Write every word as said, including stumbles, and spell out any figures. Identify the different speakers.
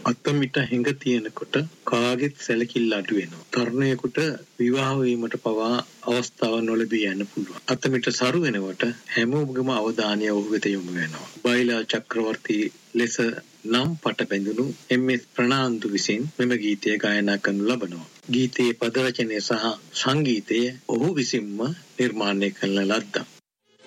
Speaker 1: අතමිට හිඟ තියෙනකොට කාගෙත් සැලකිල්ල අඩු වෙනවා. තරුණයෙකුට විවාහ වීමට පවා අවස්ථාව නොලැබී යන්න පුළුවන්. අතමිට සරු වෙනකොට හැමෝගේම අවධානය ඔහු වෙත යොමු වෙනවා. බයිලා චක්‍රවර්ති ලෙස නම් පට බැඳුණු එම් එස් ප්‍රනාන්දු විසින් මෙම ගීතය ගායනා කරනු ලබනවා. ගීතයේ පද රචනය සහ සංගීතය ඔහු විසින්ම නිර්මාණය කරන ලද්දක්.